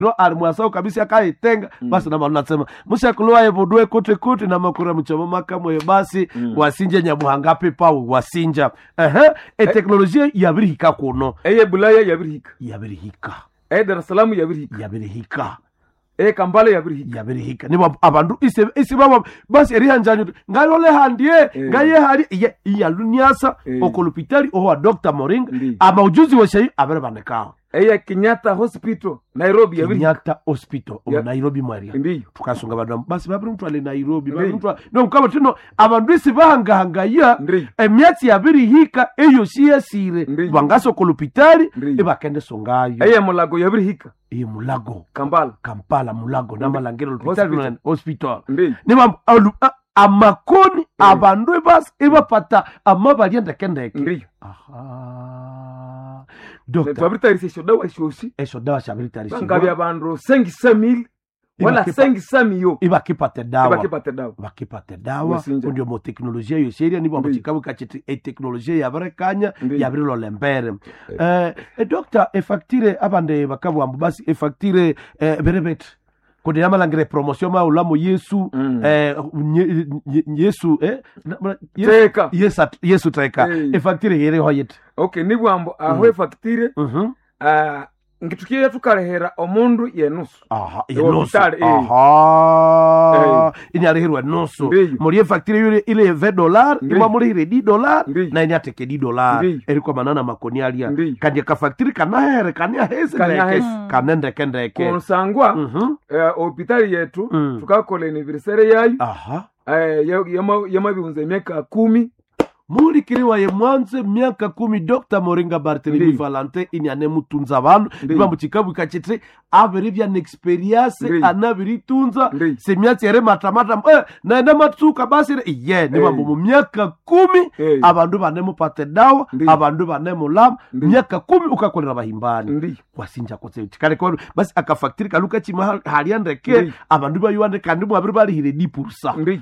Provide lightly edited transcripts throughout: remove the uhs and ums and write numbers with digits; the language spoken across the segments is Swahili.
no alimwasao kabisa akaitenga basi na maana nasema mushakuloa yebodwe kote na makura mchoma makamwe basi wasinje nyamuhangape pa wasinja teknolojia yabirihika kuno bulaya yabirihika Dar es Salaam yabirihika Kampala yabirihika niba abandu ise baba basi erihanjanyo ngalole handie ngaye hari iya lunyasa okolopitali oho Dr. Moringa ama ujuzi wa shayi abere bandekao Kenyatta Hospital Nairobi Kenyatta Hospital Nairobi Maria tukasunga bandu basi babiri mtu ale Nairobi babiri mtu no kama tino abandu isi bahangahangaya emyatsi yabirihika eyo siyasire bangaso kolopitali ibakende songayo mulago yabirihika mulago Kampala mulago namalangero hospital niba amakoni abandu basi ibapata amabalienda kendeke Doctor twabiritarisha esho dawa shabiritarisha ngabi abantu 500,000 wala 500,000 ibakipate dawa ndio mo teknolojia yo sheria nibo amachikabu kachiti teknolojia yabarekanya yabirilo lembere doctor efactire abande bakabu ambu basi efactire berebet kodi namalangire promotion ma ulamo Yesu Yesu teka efactire here hoyet nibwambo aho efactire ngitukiye tukarehera omundu yenusu ini alihirwa nusu muri efactire yule ile $20 imwa muri hire $10 na ini ateke $10 eriko manana makoni alia kanje ka factire kanahere kanya hese kanende kendeke konsangwa hospitali yetu tukakole anniversary yayo yamabihunze myaka 10 muri kiriwa ye mwanze myaka 10 Dr. Moringa Barthelemy Valentin inyane mutunza abantu biba mu kikabu kacitse abiri bya experience anabiri tunza se myatsi yere matamata na matsuka basi niba mu myaka 10 abantu bane mupate dawa abantu bane mulam myaka 10 ukakolera bahimbani wasinja kotse kale ko basi akafactory kaluka chima haliandeke abantu bayuande kandi mu abiri bari hire 10%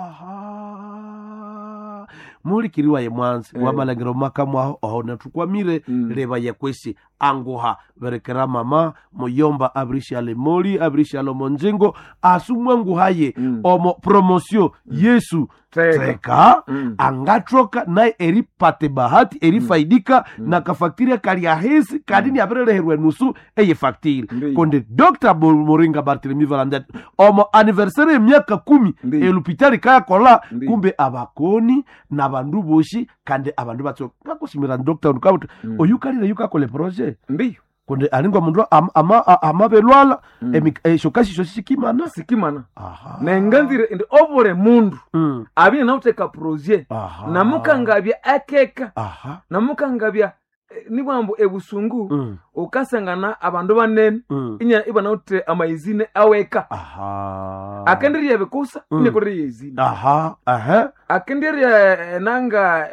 muri kiriwa ye mwanzi wamalangiro makamwa aho natukwamire leba yekwesi anguha berekera mama muyomba abrisha le moli abrisha lo monjengo asumwa nguhaye omo promotion Yesu teka angatroka na eripate bahati erifaidika na kafaktiria kali ahisi kadini abereherwe nusu eye faktiri konde Dr. Moringa Barthelemy Valentin omo anniversary myaka 10 elupitali kaya kola kumbe abakoni na bandu boshi kande abandu batso bakusimira Dr. Nkabuta oyukalira yukakole projet konde alingwa mundu amabelwala shokashi shoshikimana na nganzire ende obore mundu abi na uteka projet na mukangabya akeka na mukangabya nibwambo ebusungu ukasangana abandu banene inya ibana ute amaizine aweka akendiri yabekusa ine kuri yezine akendiri nanga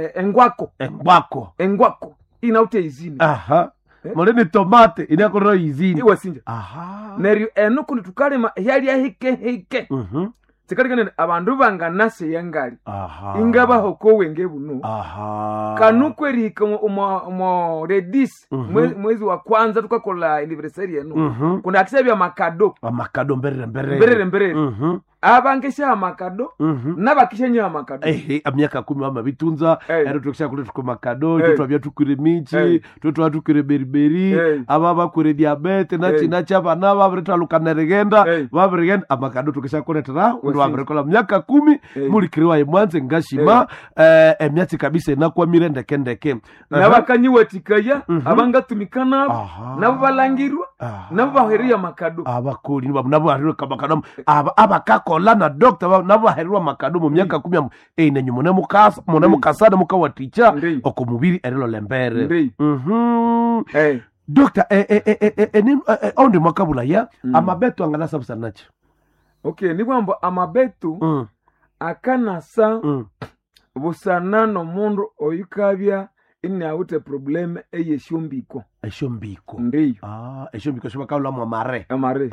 engwako ina ute izine moleni tomate inakoro izini iwasinja neryo enuku nitukalema yali ahike tikalikane abandu banganase yangali ingaba hokowe ngebuno kanukweri mo redis mwezi wa kwanza tukakola anniversary yenu kuna akisebya makado mbere abangesha amakado nabakishenya amakado amyaka 10 amabitunza ero tukisha kule tuko makado tutwabya tukure michi tutwatukure beriberi ababa kure diabetes nachi abana babreta lukanerigenda babrigenda amakado tukisha kule tara ndo abrekola myaka 10 muri kiriwa ye mwanze ngashima emyatsi kabisa nakwa mirende kendeke nabakanyiwatikaya abangatumikana nabo balangirwa nabo baheriya makado abakuri nabo baheriwa kabakado abakakola na doctor nabo baheriwa makado mu myaka 10 nenye mune mukasana mukawaticha okumubiri erilo lembere doctor onde makabula ya amabeto angana sabisa nachi nibwambo amabetu akanasa busanano mundu oyukabya inaute probleme eshombiko ndiyo eshombiko shobakala mu mare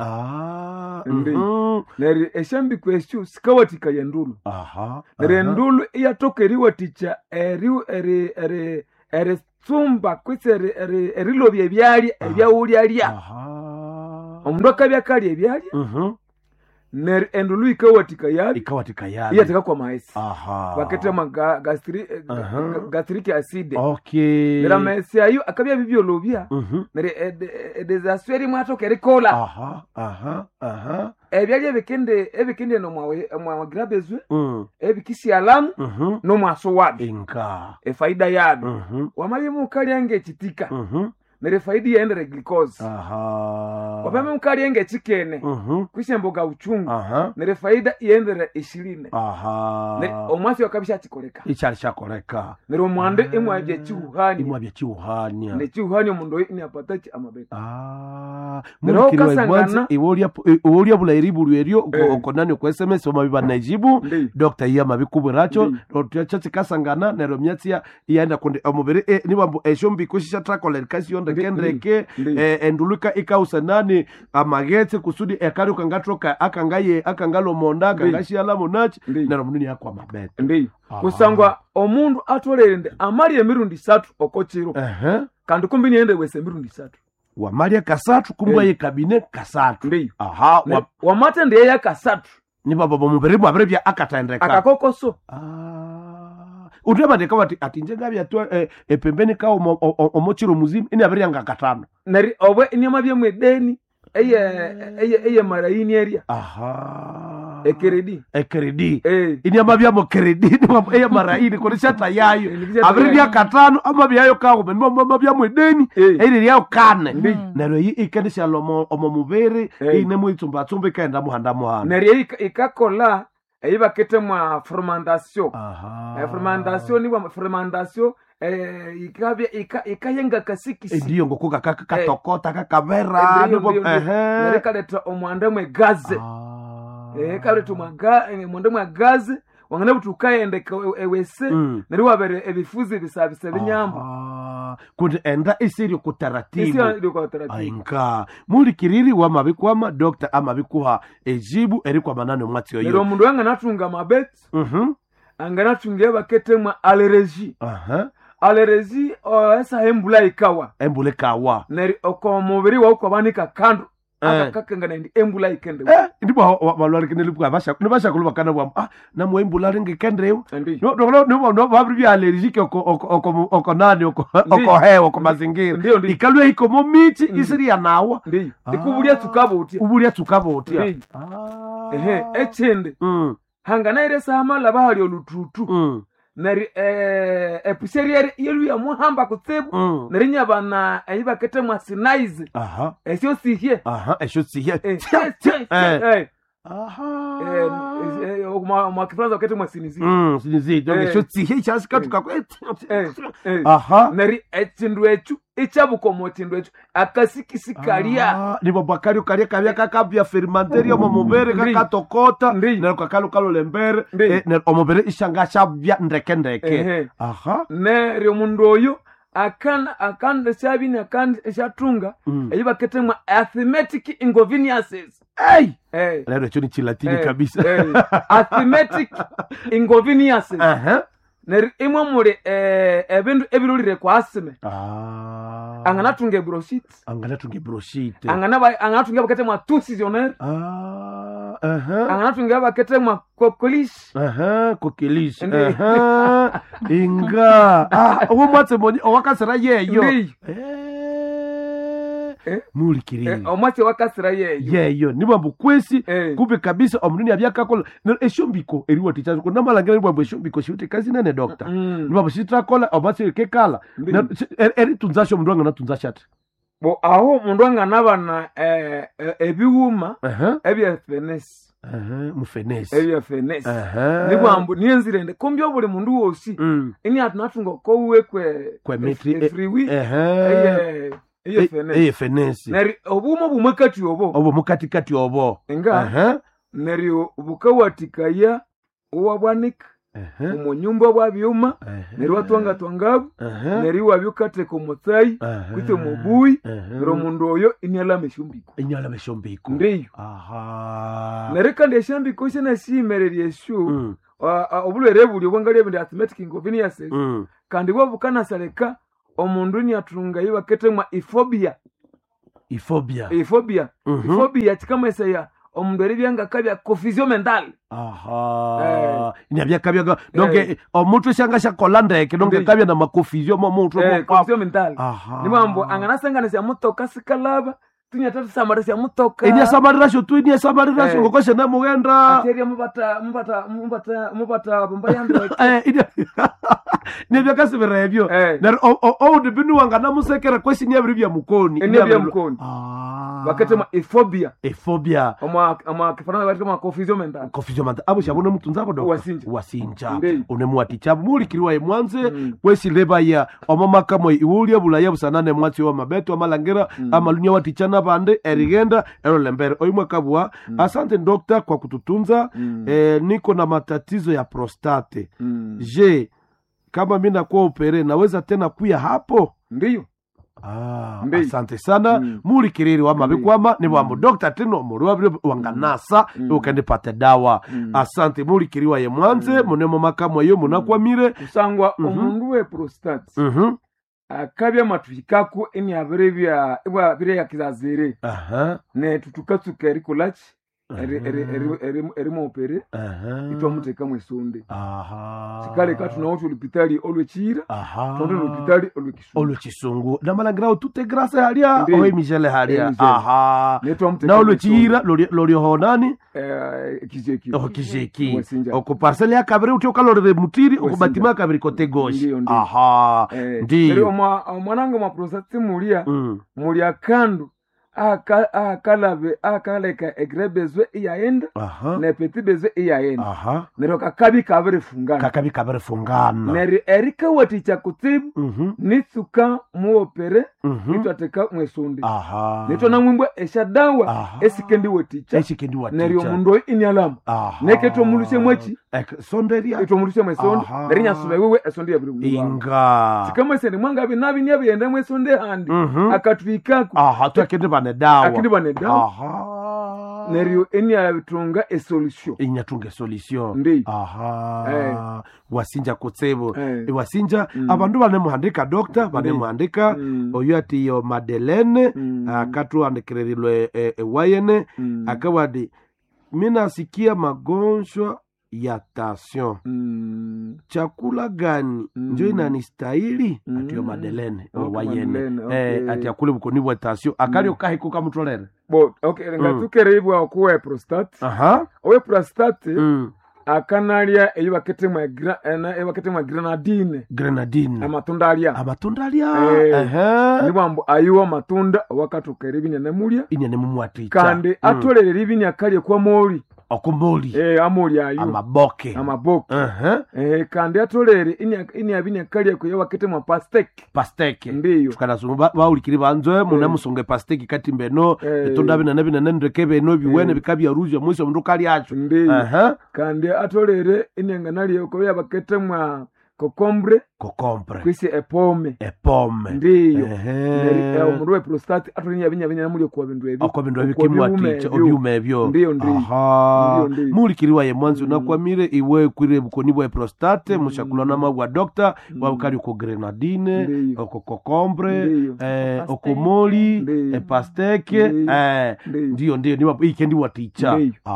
ndiyo neri eshombiko esho sikawatika yendulu neri ndulu iyatoka eriwaticha eri tsumba kwise erilobye byali ebyawulya omundu akabya kali ebyalya ner endulu ikawatika yali iyateka kwa maesi baketema gastric acid nera maesi ayo akabya bibyolobya nere desasweri mwatoka erikola ebyalya ebikende no mwa grabezwe ebikisi alamu no mwaso wabi efaida yabi wamaye mukali ange chitika nere faidi yaendere glucose wapame mukali enge chikene kwisemboga uchungu nere faida yaendere 20 nere omwasi wakabisha chikoleka ichali chakoleka nere omwande imwaje chiuhani ne chiuhani omundu ni apatachi amabeka nero kasangana iwolia bula iribulu eryo okonani ku SMS omabiba najibu Dr. Yama bikuburacho otuacha kasangana nero myatsia yaenda kundi omubere nibambo eshombi kushisha trakoler kasi yonda kendreke enduluka ikausanani amagetse kusudi ekari kangatroka akangalo monda akangashiala monachi nero mununi yakwa mabete kusangwa omundu atolende amali emirundi 3 okochiro kandi kumbi niende wese emirundi 3 wamalia kasatu kumbwa ye kabine kasatu wamate ndiye ya kasatu ni baba muberibu abrebya akatendeka akakokoso uteba ndeka bati atinjega bya to pembeni ka omochiro muzimu ini aberyanga katano nari obwe inyama bya mwedeni eye marayini area ekeredi inyama bya mo keredi eye marayini ko shata yayo aberyanga katano ama byayo ka ko mama bya mwedeni eye yayo kane naro yi ikenisha lomo omomubere ine mwitsumba tsumbe kaenda muhanda muhanda nari ikakola eiba ketemwa fermentation fermentation ni wa fermentation ikayenga kasikisi ndiyo ngokuka kakatokota kakavera nerekaleta omwanda mwe gaze kaleta omwanda mwe gaze wangana butukaende ewese neri wabere ebifuzi bisabise binyamba kuti enda isiri kutaratibu ainka muri kiriri wa mabikwama Dr. amabikuha ejibu eri kwa manane mwati yoyo nero mundu wanga natunga mabeti angana tunge baketemwa allergie allergie esa embula ikawa neri okomubiri wa ukwabanika kandu akakangana ndi embula ikende ndipo balwari kinelipwa basha kuluba kana bwa na mu embula ringi kende no babri bya allergique oko nani oko hewa oko mazingira ikalwe iko momichi isiri ya nawa ikubulia tukabotia echende hangana iresa hamala bahali olututu nari episeriere yelu ya muhamba kutsebu nari nyabana ayiba kete mwasinize esyo sihye mwa kifranza kete mwasinizi sinizi donc esyo sihye chasikatuka nari echindu echu ichabuko motindu echu akasikisikalia nibo bakario kalia kabya kakabya fermenteria momubere kakatokota nero kakalo lembere omubere ishangasha bya ndeke nero mundu oyo akanda sabini akanda shatunga eyiba ketemwa arithmetic inconveniences lero echo ni chilatini kabisa arithmetic inconveniences neri imwe muri ebindu ebirulire kwa asime anganatunge broshite anganatunge bakete mwa tusisioner anganatunge bakete mwa kokolish inga uwo mwatse mbonye owakasira yeyo muri kiriri omwatse wakasira yeyo nibambu kwesi kube kabisa omunini abyakakola eshombiko eriwo tichazo kuna malangera nibambu eshombiko shute kazi nene doctor nibambu shitakola omwatse kekala eri tunzasho mundu anga natunzashate bo aho mundu anga nabana ebiwuma ebya fenesi mufenesi ebya fenesi nibambu nienzirende kombyo buli mundu wosi ini atunatunga kowe kwe metri freeway eye fenesi neri obumo bumekati obo mukatikati obo neri bukawatikaya uwabwanika umunyumba bwabyuma neri watwanga twangabu neri wabyukate ko mutsayi kwite mubuyi nero mundu oyo inyala meshombiko ndiyo neri kandi eshombiko sina simereri eshu obulwere buli obwangali ebindi arithmetic inconveniences kandi bwo bukana saleka omundu ni atunga yiba ketemwa ifobia Iphobia. Iphobia chikama ya omundu eribyanga kabya confusion mental. Aha. Inabya kabya donc omuntu shanga shakola ndeke donc kabya na maconfusion mo muntu mo confusion mental. Aha. Ni mambo anganasangana mutoka sikalaba tunya tatu samarasi mutoka. Inya samarasi tu inya samarasi ngokoshe na mugenda. Ateria mubata bombayandre. Nebya kasibirevyo. Na de binu wangana musekera kwesi nyabiri bya mukoni. Nyabiri mukoni. Bakatema Iphobia. Ama kifana bari kama confusion mental. Abo shabone mutunzabo do. Wasinja. Unemwaticha muri kiriwa emwanze kwesi leba ya omamaka mo iwulia bulaya busanane mwatsi wa mabeto amalangera amalunya watichana bande erigenda ero lembere oyimwe kabwa. Asante dokta kwa kututunza. Niko na matatizo ya prostate. Je, kama mimi nakuwa opere naweza tena kuya hapo? Ndiyo. Asante sana. Muri kiriri wa mabikwama ni wa dokta teno muruwa wanganasa ukandipata dawa. Asante muri kiri wa yemwanze munemo makamwa yo munakwamire kusangwa omundu we prostate. Akabya matufikaku eni abirebya ibwa bire ya kizazire. Ne tutukatsuka erikolachi erimo opere itwa muteka mwesonde. Sikale katu na watu olupitali olwechira tonde olupitali olwechisungu namalangira tute grasa halia owe Michelle halia. Na olwechira lori honani kijeki oko parcelle ya kabiri utoka lori mutiri okubatima kabiri kote goshi. Ndio mwanangu maprostate mulia kandu akaleka egrebezwe iyaenda ne petit bezwe iyaenda nero kakabi kabere fungana neri erika waticha kutibu nitsuka muopere nitwateka mwesonde nitwa na mwimbwa eshadawa esikendi waticha neri omundo inyalama neketo mulushe mwechi sonderia eto mulushe mwesonde neri nyasube wewe esonde yabiri inga sikama sende mwanga binabi nyabyenda mwesonde handi akatwikaku twakende banedawa akindi banedawa nerio eni abitunga solution inyatunga solution ndi wasinja kutsebo wasinja abandu banemuhandika doctor banemuhandika oyo ati yo Madeleine akatu andikirerilwe wayene akawadi mina sikia magonjwa ya tension. Chakula gani njo inanistahili? Atiyo Madeleine wayene ati akule bukoni bwa tension akali okahiko kamutolere ngatukere ibwa kuwe prostate. Owe prostate akanalia eyo baketema grenadine amatunda alia nibambo ayiwa matunda wakatukere ibinyane mulya inyane mumwaticha kandi atolere ibinya kali kwa moli okumoli amoli ayo amaboke kandi atolere ini abinya kali kwa waketema pasteke ndiyo kana sumba baulikiri banzo munamusonge pasteke kati mbeno etunda binane ndekebe no biwene bikabya ruja mwiso mundu kali acho kandi atolere inenganali yoko yabaketemwa kokombre kwisi epome ndiyo omundu we prostate atolinya binya muri kwa bindu ebi bindu ebikimwaticha obyuma ebyo ndiyo mulikiriwa ye mwanzo nakwamire iwe kwire bukoni bwa prostate mushakula na mabwa doctor wabukali ko grenadine ko kokombre okomoli pasteke ndiyo niba ikendi waticha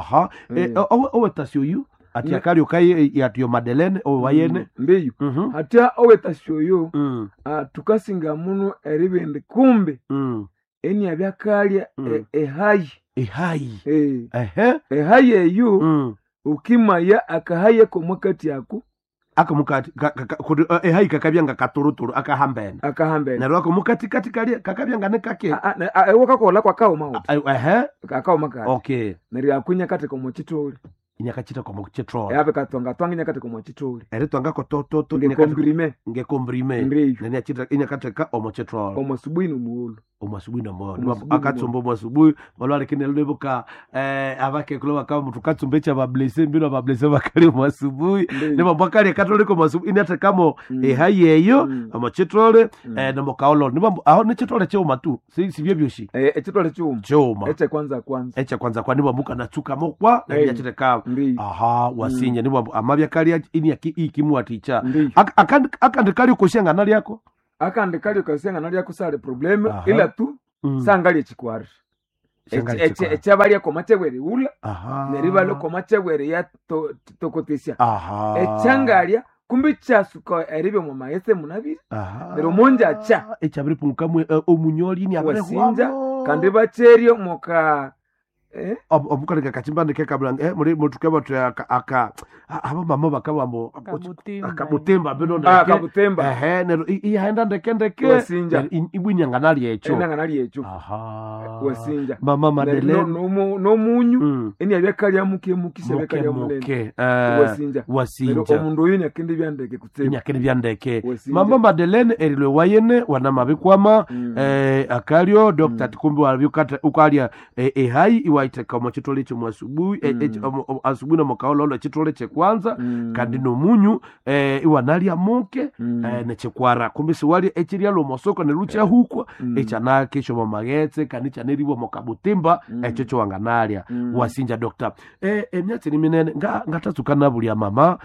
owe tasyo yu ati akali ukai yatiyo Madeleine o wayene ndiyo hatia owe tasyoyo tukasinga muno eribende kumbe eni abyakalia ehayi eyo ukimaya akahaya ko mukati yako akamukati ehayi kakabyanga katuruturu akahambene naro akamukati kati kali kakabyanga nekake wokakola kwa kaoma akaoma kali okay nari akunya kati ko mochitoli inyakachita kwa mchitro yabe katwanga twanga kati kwa mochitoli ere twanga ko toto ngekombrime nani achita inyakateka omochitro omosubuhi no muolo akatsombo mosubuhi balwale kinelebuka abake kuloba kama mtu katsombecha bablese mbino bablese bakali mosubuhi nema bakali katoliko mosubuhi inatakamo hayeyo omochitro nemo kaolo nema aho nechitro choma tu sibye byoshi echitro choma eche kwanza kwa niba muka natsuka mokwa na yachiteka wasinye niba amabya kali ini ikimwaticha akandikali kushenga nali yako akandikali kusenga nali yako sale problem ila tu sangali echikwari echabalya komachewere ula neribalo komachewere ya tokotesya echangalya kumbi chasuka eribyo mu maese munabiri pero monja cha echabiri punkamwe omunyoli ni abasinja kandi bacheryo moka omukaleka kachimbande kekabula muri mutukaba aka aba mama bakabambo akabutemba benonda akabutemba nero ihaenda ndekendeke ibwinyanganali echo wasinja mama Madeleine no munyu eni abekalya mukise bekalya munene wasinja omundu oyo nyakende byandeke kutemba nyakende byandeke mama Madeleine erilwe wayene wana mabikwama akalyo Dr. Tikumbi wabyukata ukalya ehai iwaiteka mu kitole kyo mwasubuhi asubuhi na makaololo kitole kye kwanza kandi no munyu iwanalya muke nechikwara kumbe siwali echiria lo mosoko ne lucha hukwa echana kesho mamagetse kandi chaneribo mokabutimba echocho wanganalya wasinja Dr. Emyatsi ni minene ngatatsukana buli ya mama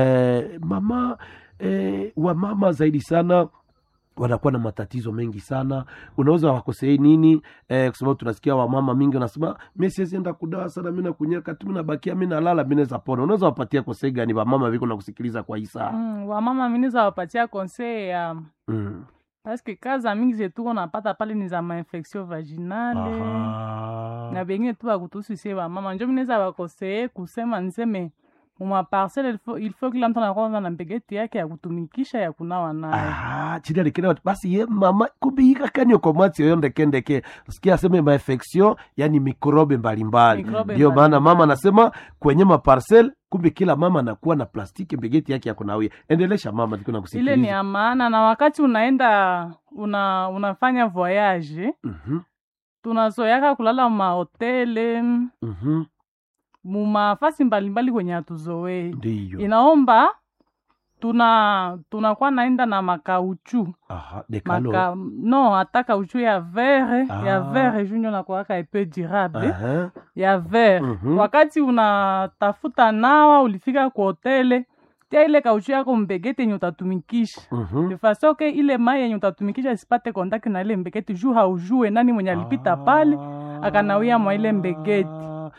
wa mama zaidi sana wanakuwa na matatizo mengi sana. Unaweza wakosei nini? Kwa sababu tunasikia wamama mingi wanasema mimi siwezi enda kudawa sana, mimi nakunyeka tu, mimi nabakia, mimi nalala, mimi naweza pona. Unaweza wapatia kosei gani wamama viko na kusikiliza kwa hii saa? Wamama mimi naweza wapatia konsei ya parce que kaza mingi zetu unapata pale ni za infection vaginale. Na bengine tu bakutusisi wamama ndio mimi naweza wakosei kusema niseme Uma parcelle il faut que l'amtana kwanza na mbegeti yake ya kutumikisha ya kunawa naye. Chida likena basi ye mama kubika kanyo kwa mwati yoyonde kendeke. Sikia aseme ma infection yani mikrobe mbalimbali. Ndio maana mama anasema kwenye ma parcelle kumbe kila mama anakuwa na plastiki mbegeti yake ya kunawia. Endelesha mama dikuna kusikiliza. Ile ni amana na wakati unaenda unafanya voyage. Tunazoea kulala ma hoteli. Mumafasi mbalimbali kwenye atuzoe. Inaomba tunakuwa naenda na makauchu. Dekalo. No, hata kauchu ya verre, ya verre junyo na kuwaka epe durable. Ya verre. Wakati unatafuta nawa ulifika kwa hotele, tia ile kauchu yako mbegeti yenye utatumikisha. De façon que ile mai yenye utatumikisha isipate kontakti na ile mbegeti juu haujue nani mwenye alipita pale akanawia mwa ile mbegeti.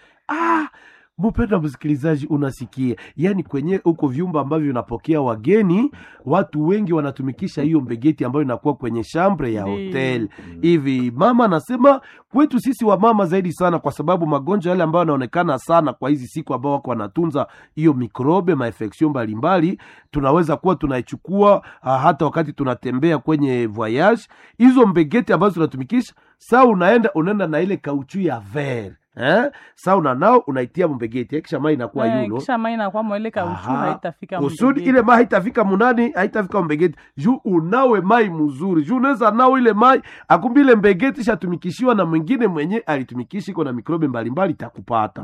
Mpenda msikilizaji unasikia, yani kwenye uko vyumba ambavyo unapokea wageni, watu wengi wanatumikisha hiyo mbegeti ambayo inakuwa kwenye chambre ya hotel. Hivi mama anasema kwetu sisi wa mama zaidi sana, kwa sababu magonjwa yale ambayo yanaonekana sana kwa hizi siku ambao wako wanatunza hiyo mikrobe mainfection mbalimbali, tunaweza kuwa tunaichukua hata wakati tunatembea kwenye voyage. Hizo mbegeti ambazo tunatumikisha, saa unaenda na ile kauchu ya verre. Sauna nao unaitia mbegeti kisha mai inakuwa yulo, kisha mai inakuwa mwele kauchu haitafika mbegeti. Usudi ile mai haitafika munani, haitafika mbegeti. Juu unawe mai mzuri. Juu unaweza nao ile mai akumbi ile mbegeti shatumikishiwa na mwingine mwenye alitumikishi iko na mikrobe mbalimbali takupata.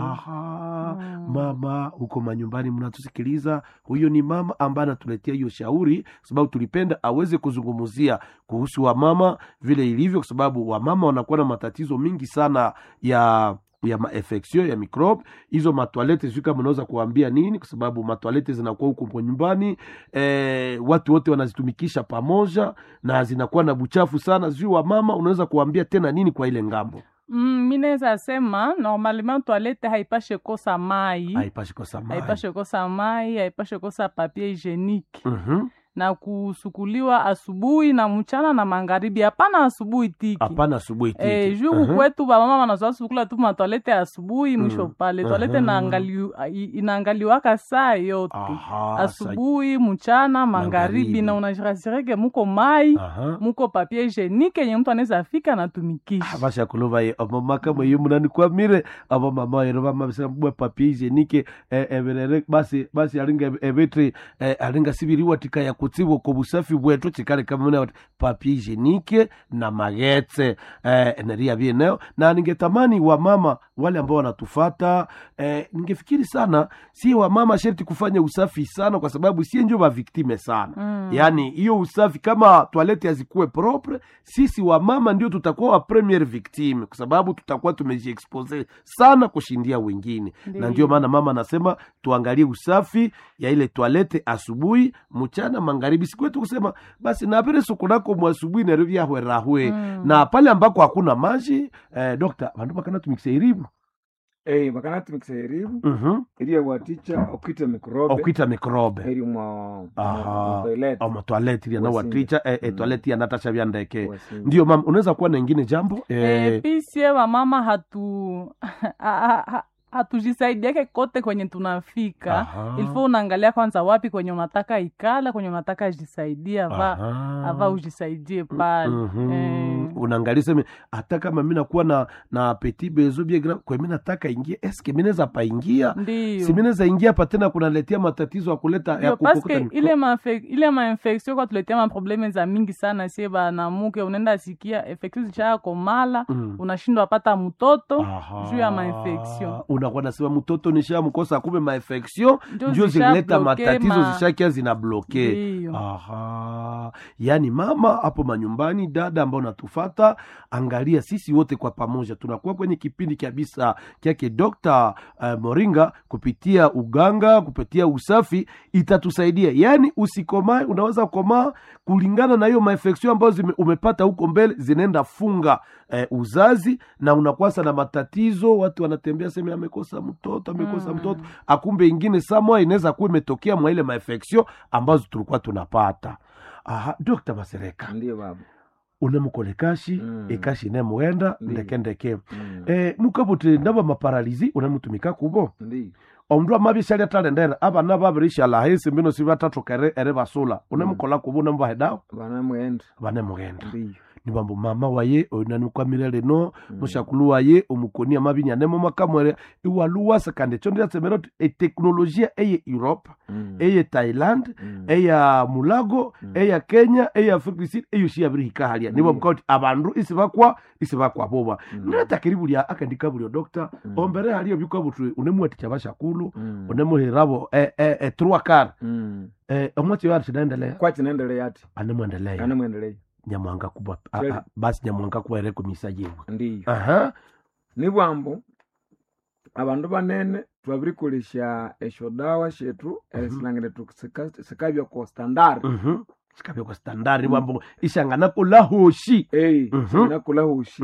Mama huko manyumbani mnatusikiliza, huyo ni mama ambaye anatuletea hiyo shauri, sababu tulipenda aweze kuzungumzia kuhusu wa mama vile ilivyo, kwa sababu wa mama wanakuwa na matatizo mingi sana ya infection ya microbe. Hizo matoilette sio kama unaweza kuambia nini, kwa sababu matoilette zinakuwa huko kwa nyumbani, watu wote wanazitumikisha pamoja na zinakuwa na buchafu sana. Sio wa mama unaweza kuambia tena nini kwa ile ngambo? Mimi naweza sema normalement toilette haipashe kosa mai. Haipashe kosa mai, haipashe kosa papier hygienique. Na kusukuliwa asubuhi na mchana na magharibi. Hapana asubuhi tiki. Juu kwetu mama wanazoea sukula tu ma toilette asubuhi mwisho pale. Toilette inaangaliwaka saa yote. Asubuhi, mchana, magharibi, na unajirasireke muko mai, muko papier hygienique yenye mtu anaweza fika na tumikisha. Basha kulova ye mama kama yeye munani kwa mire aba mama yero mama sema bwa papier hygienique basi alinga ebetre alinga sibiriwa tika ya kutibu kwa busafi bwetu chikale kama muna papier hygienique na magetse eneria bieneo. Na ningetamani wa mama wale ambao wanatufata, ningefikiri sana si wamama sherti kufanya usafi sana, kwa sababu si ndio ba victime sana. Yani hiyo usafi kama toilette hazikuwe propre, sisi wamama ndio tutakuwa wa premier victime, kwa sababu tutakuwa tumejiexpose sana kushindia wengine. Na ndio maana mama anasema tuangalie usafi ya ile toilette asubuhi, mchana, magharibi. Sikwetu kusema basi na pere sokolako mwasubuhi na revia hwerahwe. Na pale ambako hakuna maji, dokta bandu bakana tumikise iribu. Bakana tumikise iribu. Iriya waticha okita mikrobe. Iri mwa toilette. Ama toilette iriya na waticha toilette ya natasha vyandeke. Ndio mama, unaweza kuwa na ingine jambo? Pisie wa mama hatujisaidiake kote kwenye tunafika. Ilifo unaangalia kwanza wapi kwenye unataka ikala, kwenye unataka jisaidia, ava ujisaidie pale. Unaangalia sema hata kama mimi nakuwa na petit besoin bien grave, kwa mimi nataka ingie, eske mimi naweza pa ingia? Si mimi naweza ingia pa tena kunaletea matatizo ya kuleta ya kukuta. Ile ma infection kwa tuletea ma probleme za mingi sana, seba na muke unaenda sikia infection cha komala, unashindwa pata mtoto juu ya ma infection. Unakuwa nasema mtoto nishamkosa, kumbe ma infection ndio zileta matatizo, zishakia zinabloke. Yani mama hapo manyumbani, dada ambao natufata, angalia sisi wote kwa pamoja tunakuwa kwenye kipindi kabisa kyake Dr. Moringa, kupitia uganga, kupitia usafi itatusaidia. Yani usikomae, unaweza kukomaa kulingana na hiyo infection ambazo umepata huko mbele, zinaenda funga uzazi na unakwasa na matatizo. Watu wanatembea sema amekosa mtoto, akumbe ingine samwa inaweza kuwa imetokea mwa ile infection ambazo tulikuwa tunapata. Dr. Masereka. Ndiyo baba. Unamukolekashi ekashi ne muenda ndeke mukabuti ndaba maparalizi unamutumika kubo. Ndiyo. Omdu amabi shali atalendera abana babirisha la hese mbino si batatu kere ere basula unamukola kubo namba hedao bana mugenda. Ndiyo. Nibambo mama waye onanukwamira leno mushakulu waye omukoni amabinya nemo makamwere iwaluwa sakande chondya semero teknolojia eye Europe, eye Thailand, eye Mulago, eye Kenya, eye Afrika eye shi Afrika halia. Nibo mkauti abandu isibakwa boba. Nata kiribu lya akandika bulyo doctor ombere haliyo bikwa butu unemwati cyabashakulu unemuherabo 3 car. Omwati wa tinaendelea. Kwa tinaendelea ati. Anemwendelea. Nyamwanga kubwa basi nyamwanga kubwa ereko misajiwe. Ndiyo. Nibwambo abandu banene twabirikoresha eshodawa shetu esilangire tukabya ko standard. Sikabya ko standard nibwambo ishangana kula hoshi. Ishangana kula hoshi.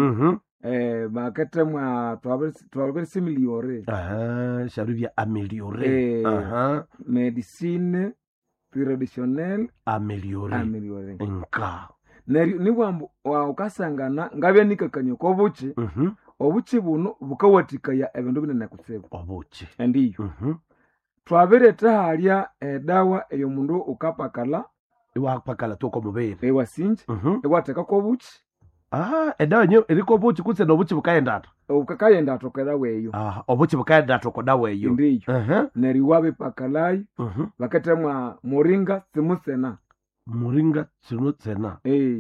Bakatemwa twabiri similiore. Sharibya ameliore. Medicine traditionnelle ameliore. Nka nibwambo ukasangana ngabya nikakanya ko buchi. Obuchi buno bukawatikaya ebindu binene kutsebo. Obuchi. Ndiyo. Twabireta halya dawa eyo mundu ukapakala. Iwapakala toko mubere. Wasinje. Iwateka ko buchi. Edawa nyo eriko buchi kutse no buchi bukaenda ato. Ukakaenda ato kedawa eyo. Obuchi bukaenda ato kodawa eyo. Ndiyo. Neriwabe pakalai. Bakatemwa moringa simusena. Moringa simusena.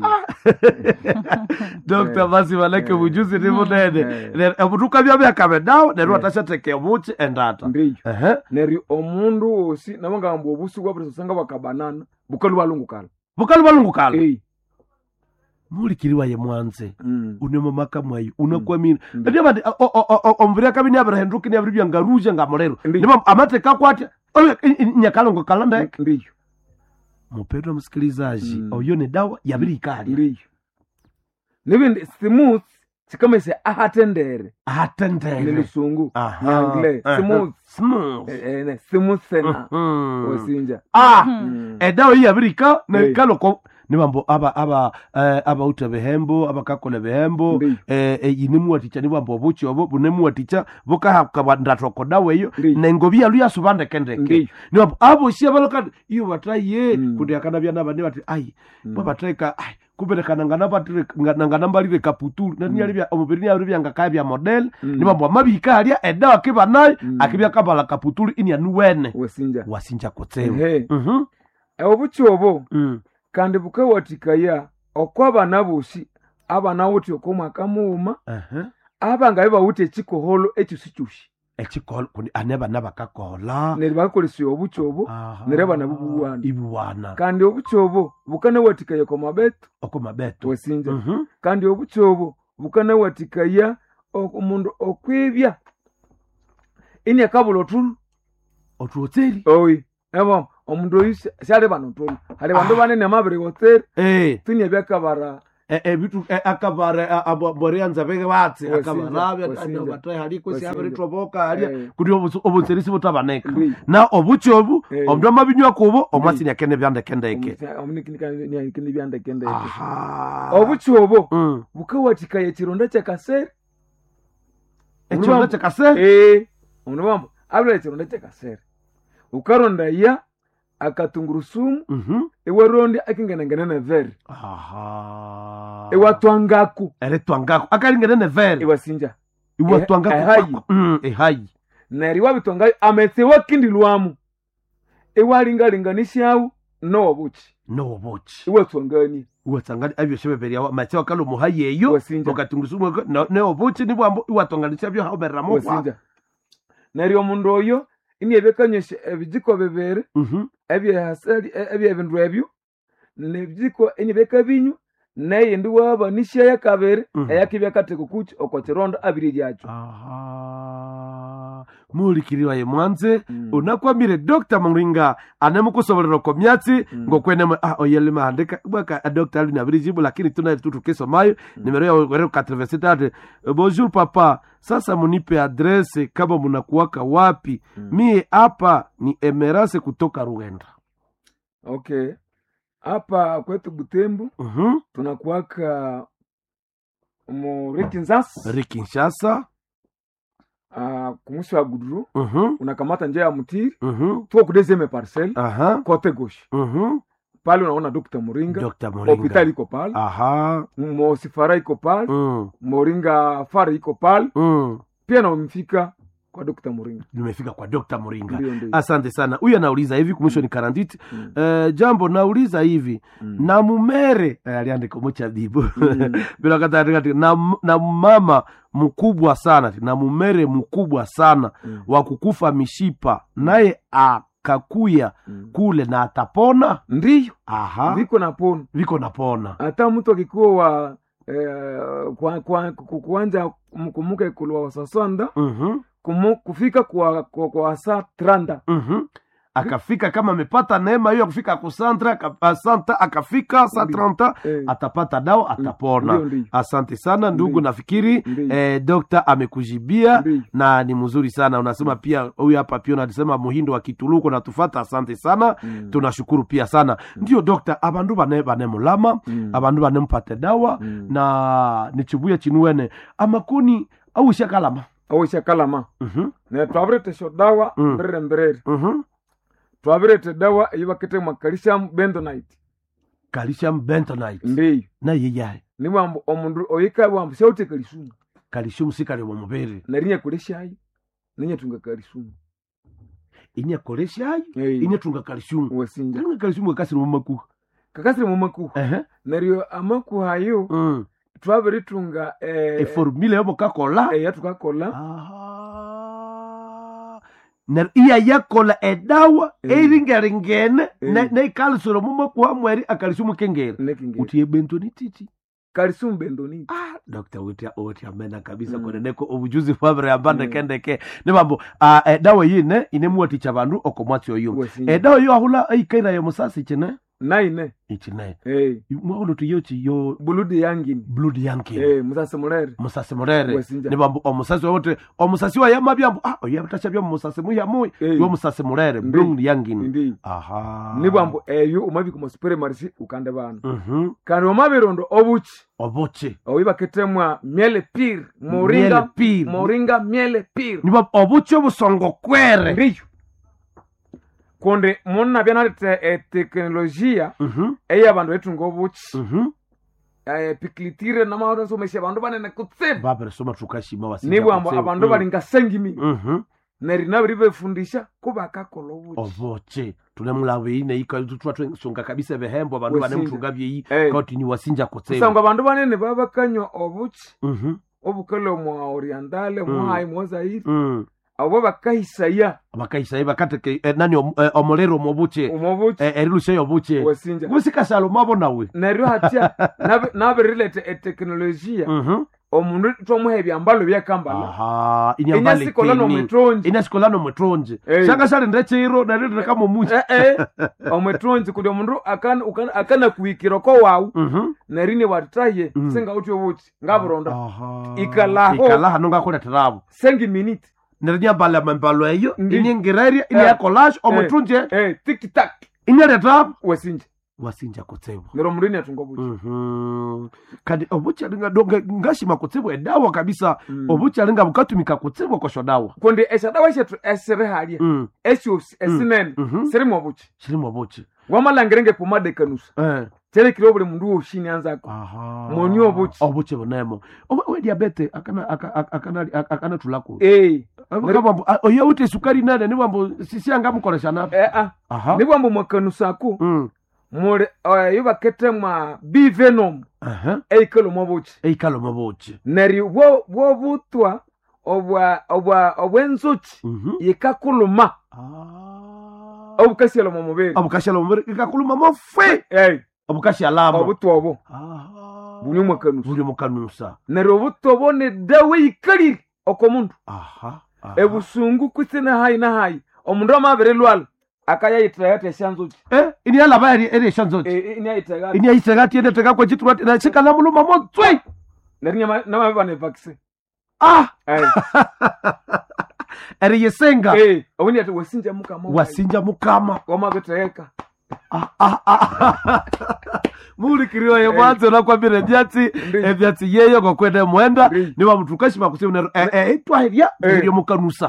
Dr. Basi waleke bujuzi ni munene. Abutuka bya kabedawo nero atashateke buchi endata. Ndiyo. Neri omundu osi nabanga mbu obusi bwa sanga bakabanana bukalu balungukala. Muri kiriwa ye mwanze unemo makamwayo unakwamina ndio bandi omvira kabini abrahenduki ni abribya ngaruje ngamorero ndimo amateka kwati nyakalongo kalanda. Ndiyo. Mpendwa msikilizaji, oyo ni dawa ya birikali. Ndiyo. Nibindi smooth sikamese ahatendere ni lusungu angle smooth sena osinja dawa ya birika na kaloko nibambo aba utabehembo abakakole behembo yinimu aticha nibambo obuchi obo bunemu aticha bukahakabandatoko dawe yo nengobia luya subande kendeke nibambo abo shi abaloka iyo bataye kundi akanabya nabane bati ai babateka ai kuberekana ngana mbalire kaputulu nani alibya omubiri alibya ngakabya model nibambo mabika alia edawa kibanayi akibya kabala kaputulu ini anuwene wasinja kotsewe obuchi obo kandi bukawatikaya okwabana bushi abana wuti okomwaka muuma abanga bawute chikoholo ekisuchushi echikoholo kundi aneba nabakakola neri bakolesya obuchobo nereba nabubuwana ibuwana kandi obuchobo bukana watikaya ko mabeto oko mabeto wesinja kandi obuchobo bukana watikaya omundu okwibya ini akabula otuoteri oyi ebo omundu oyi syali banotolo hali bandu banene amabiri oteri tunya byakabara bitu akabara aborianza bege batsi akabarabya batay hali kwesi abiri troboka hali kuri obutserisi butabaneka na obuchobu omundu amabinywa kubo omwasini akene byandekendeke omnikini byandekendeke obuchobo bukawatikaya chironda chakasere echironda chakasere omundu abula chironda chakasere ukaronda ya akatungurusumu ewaronde akingana nevere ewatwangaku eretwangaku akalingana nevere ewasinja iwatwangaku ehayi neri wabitwangayo amesewa kindi lwamu ewalinganishawu nobuchi iwatwangani iwatsangani abyo shebeberi yawa masewa kalo muhayi eyo okatungurusumu nobuchi nibwambo iwatwanganisha byo haberamo wasinja neri omundu oyo ini ebekanyesha ebijiko bibere ebyehasali ebyebindu ebyo nebijiko ini bekabinyu naye ndi waba nisha yakabere eyakibya kateko kuchi okochirondo abiri lyacho mulikiriwa ye mwanze unakwamire Dr. Muringa anemukusobolera ko myatsi ngokwene oyele mahandika bwaka Dr. Ali nabiri jibu lakini tuna tutukeso mayo numero ya 87. Bonjour papa, sasa munipe adresse kama munakuwaka wapi. Mie hapa ni Emerase kutoka Rugenda. Okay, hapa kwetu Butembo tunakuwaka Rikinshasa kumusi wa Guduru unakamata njia ya Mutiri tuko kudezeme parcel kote gauche pale unaona Dr. Muringa hospitali iko pale Mosifara iko pale Moringa Fara iko pale pia na umefika kwa Dr. Muringa. Nimefika kwa Dr. Muringa. Asante sana. Huyu anauliza hivi kumwisho ni karanditi. Jambo nauliza hivi. Na mumere aliandika mocha bibu. Bila kata na mama mkubwa sana. Na mumere mkubwa sana wa kukufa mishipa. Naye akakuya kule na atapona? Ndiyo. Viko napona. Hata mtu akikuwa kuanja mkumuke kulwa wasasanda kufika kwa saa 30 akafika kama amepata neema hiyo kufika kwa santa akafika saa 30 atapata dawa atapona. Asante sana ndugu, nafikiri dokta amekujibia na ni mzuri sana. Unasema pia huyu hapa pia unasema Muhindo wa Kituluko natufata. Asante sana, tunashukuru pia sana. Ndio dokta, abandu bane mulama abandu bane mpate dawa na nichibuya chinuene amakuni au shakalama ne twabrete sho dawa mberere twabrete dawa yibakete mwa calcium bentonite ndi na yeyaye ni mwambo omundu oyika bwambo shote calcium sikali mu mubere narinya kuleshayi ninya tunga calcium inya koleshayi inya tunga calcium wasinja tunga calcium kakasiri mu maku nario amaku hayo twabere tunga formula yo kakola yatukakola na iya yakola edawa eringeringene na ikalsoro muma kwa mweri akalisumu kengere utie bentonititi calcium bentonite Dr. Wotia amena kabisa kwa neko obujuzi fabre ambanda kendeke ne bambo dawa yine inemuati chabandu okomwati oyo dawa yo ahula ikaira ya musasi chene naine ichine mwolo tuyochi yo blood yanking musase murere ne bambo omusasi wote omusasi wa yamabyambo oyabatasha bya musasi muyamu yo musase murere blood yanking ne bambo eyo umabi ku supermarché ukande bana kandi omabirondo obuchi oyibaketemwa miele pire moringa miele pire ne bambo obuchi obusongo kwere ndiyo konde monna byanalete teknolojia eya bandu etungo buchi piklitire na maodo somesha bandu banene kutseba babere soma tukashima wasinja nibo abandu balinga sengimi neri nabiri befundisha kubaka kolobuchi obuchi tunemulawe ine ikatutwa songa kabisa behembo abandu banemtunga byeyi koti ni wasinja kutseba sanga abandu banene babakanywa obuchi obukale mwa orientale mwa mozairi abo bakahisaya bakateke nani omolero mobuche eriluse yobuche wasinja gusikasalo mabonawe neryo hatya nabirilete teknolojia omundu twamuha ebyambalo byakambala inasikolano mwetronje shanga sali ndechiro naryo kama muchi omwetronje kuti omundu akana kuikira ko wawu narine watitaye senga uti obuchi ngaburonda ikalaho nongakuleterabo sengi minute nerinyambala mambalo eyo inyingireria inyakolage omwetronje tiktak inyaletabo wasinja kutsebo nero mndini atunga buchi kandi obuchi alinga donga ngashima kutsebo edawa kabisa obuchi alinga bukatumika kutsebo kosho dawa konde esadawa shetu esere halia esios esinen serimo buchi wamalangirenge pomade kanusa tele kilo buli mundu oshini anzako monyo obuchi bonemo we diabete akana tulako kama oyo ute sukari nane ni bambo sisi anga mukolesha napo ni bambo makanusa ko mure yuba ketemwa bivenom eikalo mabuchi neri wo butwa obwenzuchi yikakuluma obukashalo mumubiri ikakuluma mofwe obukashalamo obutwa obo buli mukanusa neri obutwa obo ne dawe ikali okomundu ebusungu kutsina hayi omundu amabere lwala akaya yitagate shanzuchi ini ala bari ere shanzuchi ini yitagate ende teka kwa chitu na chika na muluma motswe narinya na mabana ne vaccine ere yesenga awuni ati wasinja mukama wama beteka muri kiriwa ye mwanzo na kwa bire byatsi yeyo kwa kwenda mwenda ni wa mtukashi makusema twahiria iri mukanusa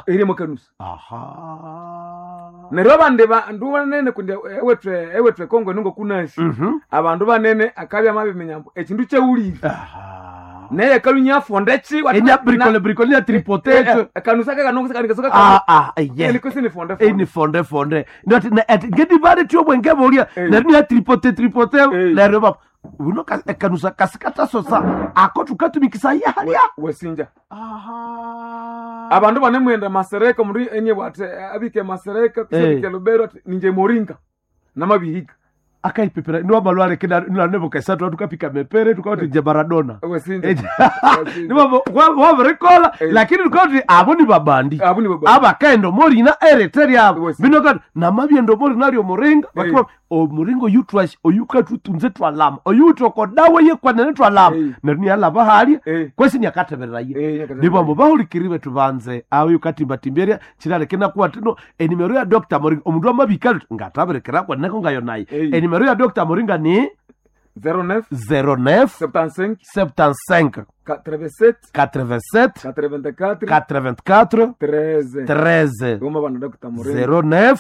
neryo bande bandu banene kundi ewetwe Kongo nungo kunashi abandu banene akabya mabimenyambo ekindu cheulire neye kalunya fondechi enya bricole ya tripoteto kanusa kanongo kanikasoka ni fonde not ngedi bade tyo bwenge bolia neryo ya tripote neryo baba uno kanusa kasikata sosa akotukatumikisa yalia wasinja abandu banemwenda masereka mundu enye bwate abike masereka kusabike lubero ninje moringa namabihiga akaipepera niwa malwale kina nebo kaisatu tukapika mepere tukauti je Maradona wasinja niwa waberekola lakini tukauti aboni babandi abakaendo mori na ereteria binoka namabyendo mori nalyo moringa bakwa omuringo yutwash oyuka tutunze twalama oyutoko dawe ye kwanene twalama nani ala bahali kwesi nyakateberera ye nibo mbo bahulikiribe tubanze aho yukatimba timberia kirale kina kuwa tino enimero ya Dr. Moringa omundu amabikalwe ngataberekera kwa neko ngayo naye enimero ya Dr. Moringa ni 09 75 87 84 13 Goma bana Dr. Moringa 09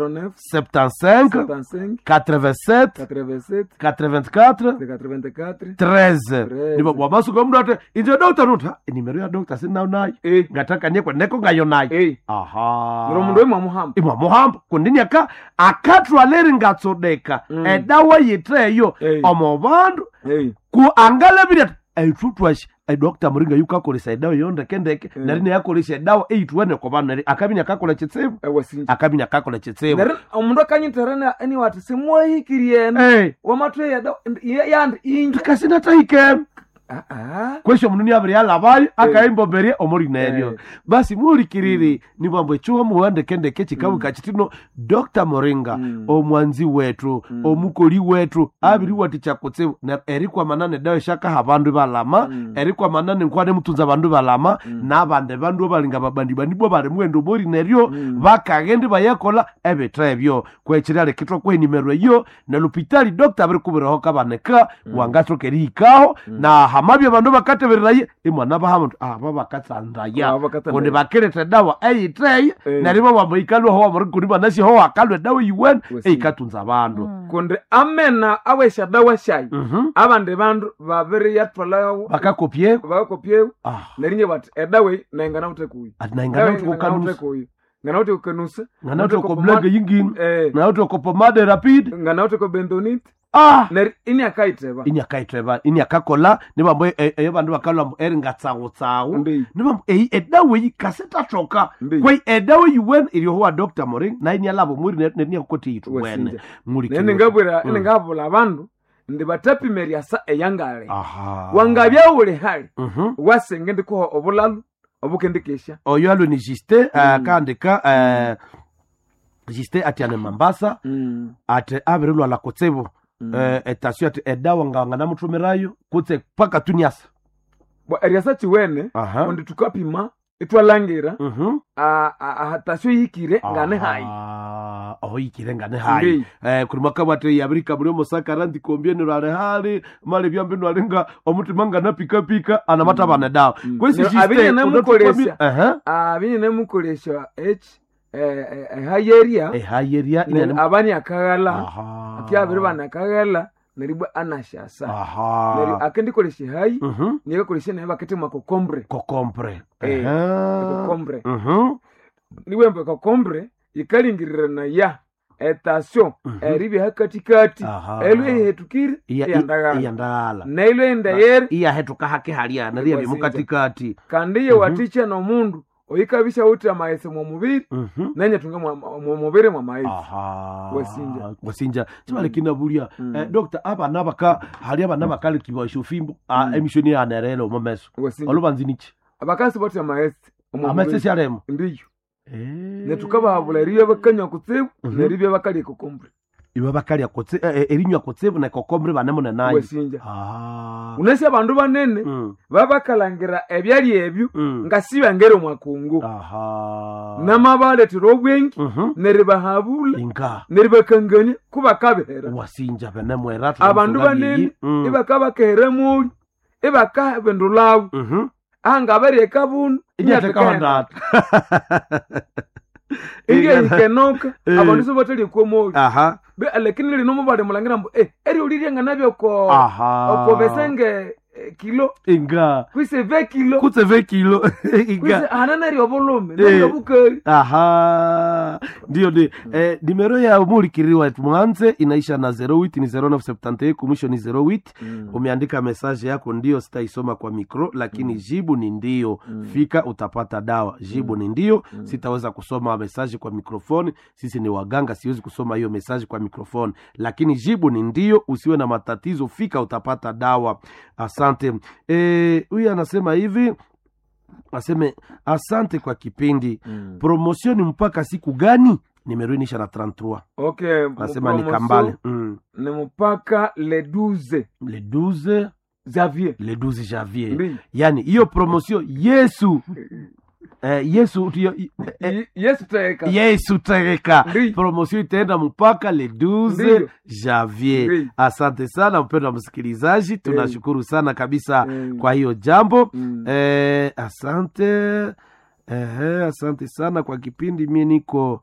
75 87 84 13 nibo wabasu kwa mdu ate inje Dr. Nuta enimero ya Dr. sina nayo ngataka nyekwe neko ngayo nayo niro mundu imwa muhamba kundini akatwa leri ngatsodeka edawa yitreyo omobandu ku angala bidat ayitutwashi Dr. Moringa yukakolesa edawa yonde kendeke narine yakolesa edawa eyitwane ko bana akabinya kakola chitsebo akabinya kakola chitsebo nare omundu akanyiterana ani wati simwahikiriene wamatwe yandi ingi kasina tahike kwesho mununi abiri yalabaye akaimboberie omuri neryo basi muri kiriri ni bambo chuo muwande kendeke chikabu kachitino Dr. Moringa omwanzi wetu omukoli wetu abiri wati chakutse eri kwa manane dawe shaka habandu balama eri kwa manane nkwane mutunza abandu balama nabande bandu balinga babandi bandibo bale mwendo muri neryo bakagende bayakola ebetrebyo kwechirale kitwa kwa nimero yo na lupitali Dr. abiri kubiraho kabaneka wangato kerikaho na hamabye bandu bakatebereraye imwana bahamuntu bakatandaya konde bakerete dawa eyitrey naribo bamuikalwa ho amuri kuri banasi ho akalwe dawa yiwen eyikatunza abantu konde amena awesha dawa shayi abande bandu babiri yatwala bakakopye narinye bati edawe naingana utekuyi naingana utekuyi nganaute ukanusa nganaute ko blague yingin nganaute ko pomade rapide nganaute ko bendonite ner ini akaiteba ini akakola nibambo ebandu bakalwa eringatsawo nibambo edawe yikaseta choka kwai edawe yuwen iliyowa Dr. Moring na ini alabo muri nenia kokoti itwene muri nene ngabula abandu ndi batapi meriasa eyangale wangabya ule hali wasenge ndiko obulalu obukendekesha oyo alo ni Juste kandika Juste atiane Mambasa ate aberilwa la kotsebo etasio ati edawa nganga na mutumirayo kutse paka tuniasa bo eriasa chiwene ondi tukapima itwalangira tasio yikire ngane hayi yikire ngane hayi kurima kabate yabirika buri musaka randi kombiene rare hali male byambe no alenga omutima ngana pika anamata bana dawa kwesi abinye namukolesha hayeria abani akagala akyabiri bana akagala neribwa anashasa neri akendikolesha hayi niyo kolesha naye bakete makokombre kokombre niwe mbe kokombre ikalingirira na ya etasyo eribi hakatikati elwe hetukire yandala nailwe ndayer iya hetuka hake halia nariya bimukatikati kandiye waticha no mundu oyikabisha uti amaese mu mubiri nanye tunga mu mubiri mu maese wasinja chibale kinabulia Dr. abana baka hali abana bakale kibasho fimbo emishoni ya nerelo mu meso olubanzinichi abakasi boti amaese amaese syaremo ndiyo netukababula riyo bakanya kutsebu neribye bakali kokombre iwe bakali akotse erinywa kotsebu na kokombre banemona nayo wasinja unese abandu banene babakalangira ebyali ebyo ngasiba ngero mwakungu namabale tirobwengi neribahabula neribakanganya kubakabera wasinja benemwera abandu banene ibakabakera muri ibakabendulawo angabere ekabunu inyateka inge ikenoka abantu sobateli kwa moyo be lakini lino mubade mulangira mbo eri uliri nganabyo ko besenge kilo inga kwise 20 kilo kutse 20 kilo inga kwise anana ri volume ndio bukari ndio numero ya mulikiriwa mwanze inaisha na 08 ni 0971 kumwisho ni 08 umeandika message yako ndio sitaisoma kwa mikro lakini jibu ni ndio fika utapata dawa jibu ni ndio sitaweza kusoma message kwa mikrofoni sisi ni waganga siwezi kusoma hiyo message kwa mikrofoni lakini jibu ni ndio usiwe na matatizo fika utapata dawa asante huyu anasema hivi asante kwa kipindi promotion mpaka siku gani nimeruinisha na 33 okay nasema ni Kambale ni mpaka le 12 janvier yani hiyo promotion Yesu tereka promotion itaenda mpaka le 12 janvier asante sana mpendwa msikilizaji tunashukuru sana kabisa kwa hiyo jambo asante sana kwa kipindi mimi niko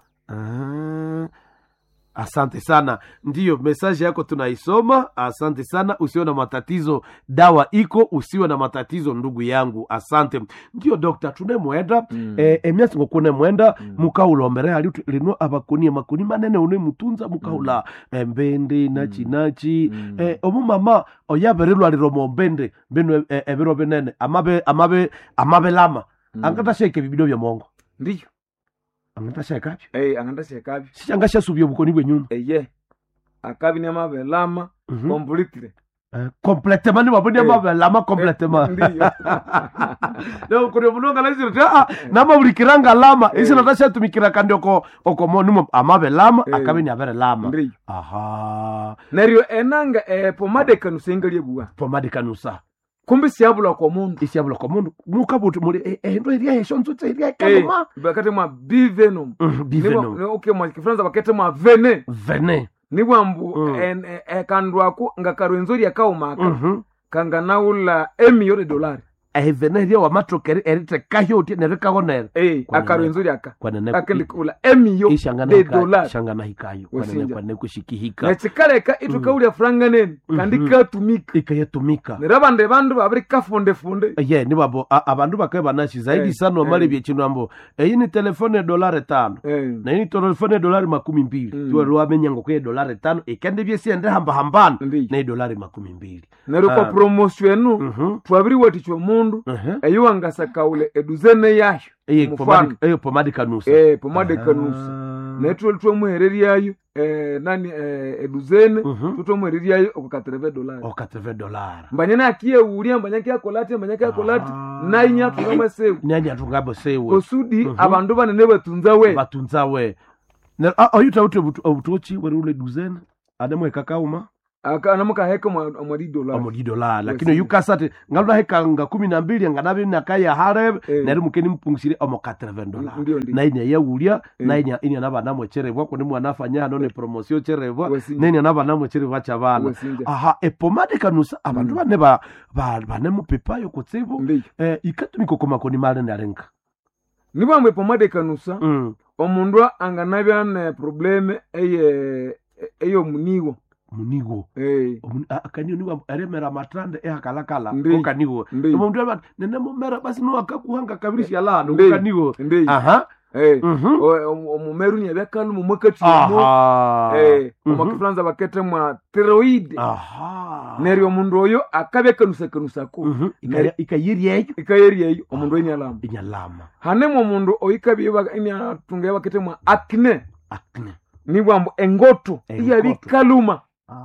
asante sana ndiyo message yako tunaisoma asante sana usiwe na matatizo dawa iko usiwe na matatizo ndugu yangu asante ndiyo dokta tunemwenda emyasi ngokune mwenda mukaulomere hali lino abakuni makuni manene une mutunza mukaula mbende nachi omu mama oyaberelwa liromo mbende beno ebero benene amabe lama angata sheke bibido bya mongo ndiyo angata kapi angata kapi sichangasha subyo bukoni bwe nyuma akabi ni amabelama complètement ni mabuni amabelama complètement ndiyo no kuri munonga lazira nama ulikiranga lama isi natasha tumikira kandi oko monimo amabelama akabi ni abere lama ndiyo nerio enanga pomade kanusengalie buwa pomade kanusa kumbe siabula kwa mundu nukabuti muri ndo iria heshonzo iria kaloma bakate mwa bivenom okay mwa kifranza bakate mwa vene ni bwambu kandwako ngakaru enzori akaumaka kanga naula $1 million eveneria wa matrokeri erite kahyote nerikagonera akaro nzuri kwanene akendikula emiyo de dollar shangana hikayo kwanene kushikihika nechikaleka itukaulya franga nene kandi katumika ikayatumika nerabande bandu babiri kafonde fonde ye ni babo abandu bakaye banashi zaidi sana omale byekino ambo iyi ni telefone $5 na iyi telefone $20 tuwe ruamenya ngo kwe $5 ikende byesiende hambahambana na $20 neruko promotionu twabiri watichwe mundu eyo angasakaule eduzene yayo eyo pomade kanusa pomade kanusa netwo twamuhereriayo nani eduzene tutwamuhereriayo $80 mbanyana akiye ulia mbanyaka yakolati nainya tungamaseu nanya tungamaseu kosudi abandu banene batunzawe ayuta utochi werule duzene ademo ekakauma akanamuka heka $10 lakini yukasate ngalula heka nga 12 nganabe nakaya harebe nari mukeni mpungsire omo $80 na inya yawulia na inya nabana mwecherebwa kundi mwana afanya none promotion cherebwa nenya nabana mwecherebwa chabana epomade kanusa abantu bane bane mupepayo kutsibu ikatumiko komakoni male narenga nibamwe pomade kanusa omundu anganabya ne probleme eyo munigo akaniwo niwa aremera matrande akalakala okaniwo omundu aba nene mumera basi no akakuhanga kabirishi alano okaniwo omumeru nyabekalu mumwekati omakifranza bakete mwa steroid neryo omundu oyo akabekanusa ko ikayeriyeyo omundu inyalama hanemo omundu oyikabiba inyatunga bakete mwa acne nibwambo engoto iyabikaluma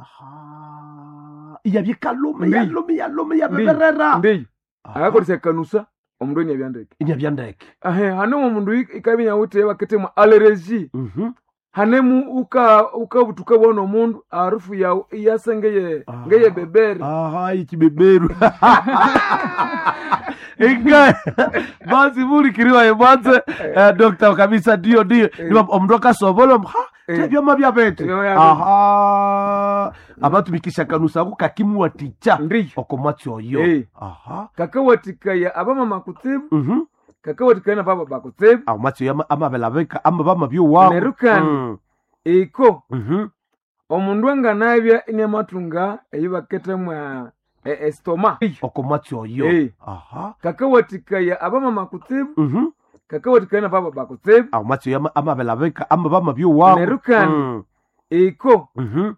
yalume yabeberera akakolesa kanusa omundu inyabyandeke hanemu omundu ikabinya wute baketemu allergy hanemu ukabutuka bona omundu harufu yawo iyasengeye ngeye bebere ikibeberu inga basi muri kiriwa yebanze doctor kabisa dio omundu akasobola tebyoma byabete abatumikisha kanusa ko kakimwa ticha okomwatsi oyo kakawatikaya abamama kutsibu kakawatikaya na baba bakutsibu amwatsi amabelabeka amabama byowa nerukani iko omundu anganabya inyamatunga eyibakete mwa estoma okomwatsi oyo kakawatikaya abamama kutsibu kakawatikaya na baba bakutsibu amwatsi amabelabeka amabama byowa nerukani iko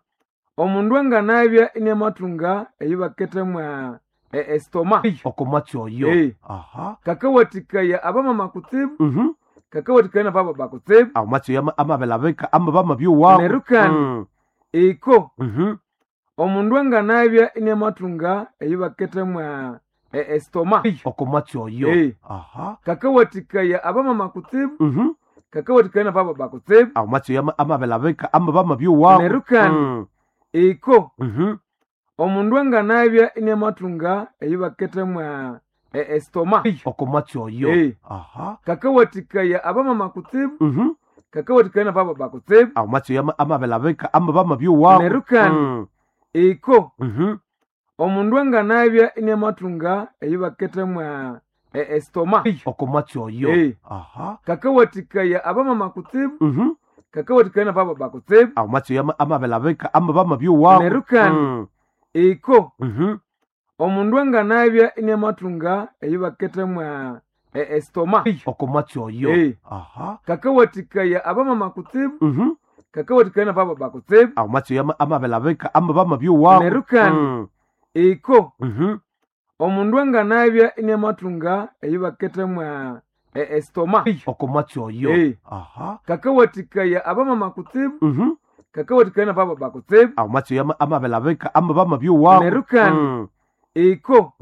omundu anganabya inyamatunga eyibakete mwa estoma okomwatsi oyo kakawatikaya abamama kutsibu kakawatikaya na baba bakutsibu amwatsi amabelabeka amabama byowa nerukani iko omundu anganabya inyamatunga eyibakete mwa estoma okomwatsi oyo kakawatikaya abamama kutsibu kakawatikaya na baba bakutsibu amwatsi amabelabeka amabama byowa nerukani iko omundu anganabya inyamatunga eyibakete mwa estoma okomwatsi oyo kakawatikaya abamama kutsibu kakawatikaya na baba bakutsibu amwatsi amabelabeka amabama byowa nerukani iko omundu anganabya inyamatunga eyibakete mwa estoma okomwatsi oyo kakawatikaya abamama kutsibu kakawatikaya na baba bakutsibu amwatsi amabelabeka amabama byowa nerukani iko omundu anganabya inyamatunga eyibakete mwa estoma okomwatsi oyo kakawatikaya abamama kutsibu kakawatikaya na baba bakutsibu amwatsi amabelabeka amabama byowa nerukani iko omundu anganabya inyamatunga eyibakete mwa estoma okomwatsi oyo kakawatikaya abamama kutsibu kakawatikaya na baba bakutsibu amwatsi amabelabeka amabama byowa nerukani iko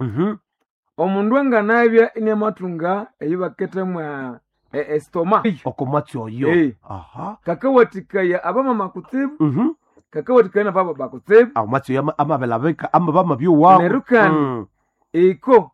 omundu anganabya inyamatunga eyibakete mwa estoma okomwatsi oyo kakawatikaya abamama kutsibu kakawatikaya na baba bakutsibu amwatsi amabelabeka amabama byowa nerukani iko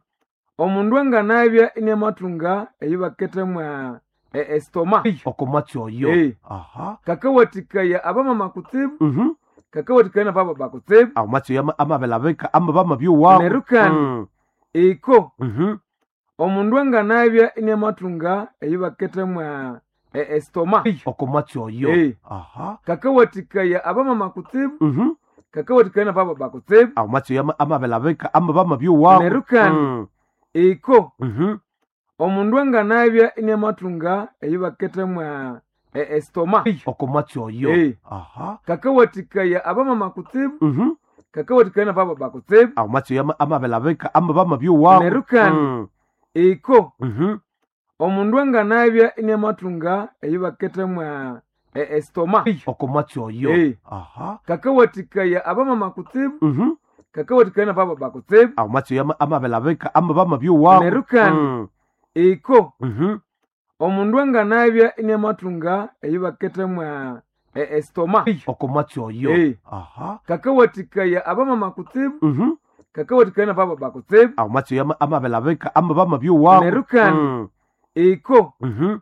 omundu anganabya inyamatunga eyibakete mwa estoma okomwatsi oyo kakawatikaya abamama kutsibu kakawatikaya na baba bakutsibu amwatsi amabelabeka amabama byowa nerukani iko omundu anganabya inamatunga eyibakethemwa estoma okomwatsi oyo kakawathikaya abamama kutsibu kakawathikaya nababa kutsibu omwatsi oyo amabelabeka amabama byowawu neryo kandi iko omundu anganabya inamatunga eyibakethemwa estoma okomwatsi oyo kakawathikaya abamama kutsibu kakawathikaya nababa kutsibu omwatsi oyo amabelabeka amabama byowawu neryo kandi iko omundu anganabya inamatunga eyibakethemwa estoma okomwatsi oyo kakawathikaya abamama kutsibu kakawathikaya nababa kutsibu omwatsi oyo amabelabeka amabama byowawu neryo kandi iko omundu anganabya inamatunga eyibakethemwa estoma okomwatsi oyo kakawathikaya abamama kutsibu kakawathikaya nababa kutsibu omwatsi oyo amabelabeka amabama byowawu neryo kandi iko